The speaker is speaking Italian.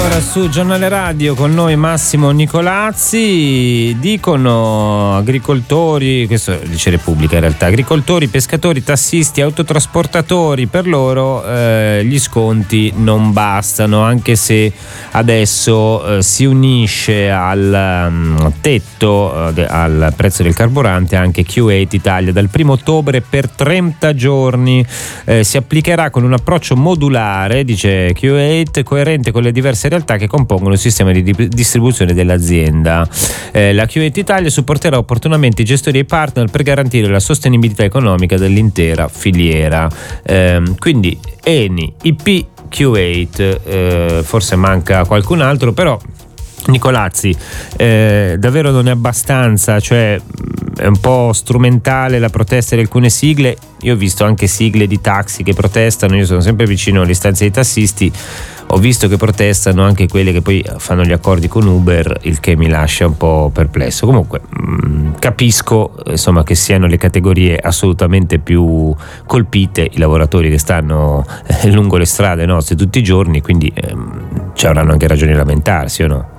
Allora, su Giornale Radio con noi Massimo Nicolazzi. Dicono agricoltori, questo dice Repubblica in realtà, agricoltori, pescatori, tassisti, autotrasportatori, per loro gli sconti non bastano, anche se adesso si unisce al tetto al prezzo del carburante anche Q8 Italia. Dal 1 ottobre per 30 giorni si applicherà con un approccio modulare, dice Q8, coerente con le diverse realtà che compongono il sistema di distribuzione dell'azienda. La Q8 Italia supporterà opportunamente i gestori e i partner per garantire la sostenibilità economica dell'intera filiera. Quindi Eni, IP, Q8, forse manca qualcun altro, però Nicolazzi, davvero non è abbastanza, cioè è un po' strumentale la protesta di alcune sigle. Io ho visto anche sigle di taxi che protestano, io sono sempre vicino alle istanze dei tassisti, ho visto che protestano anche quelle che poi fanno gli accordi con Uber, il che mi lascia un po' perplesso. Comunque capisco insomma che siano le categorie assolutamente più colpite, i lavoratori che stanno lungo le strade nostre tutti i giorni, quindi ci avranno anche ragione di lamentarsi, o no?